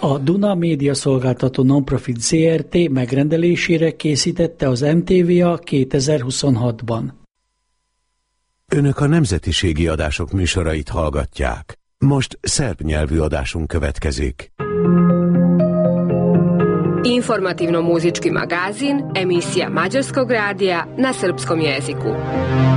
A Duna Média Szolgáltató Nonprofit Zrt. megrendelésére készítette az MTVA 2026-ban. Önök a nemzetiségi adások műsorait hallgatják. Most szerb nyelvű adásunk következik. Informativno-muzički magazin, emisija Mađarskog radija na srpskom jeziku.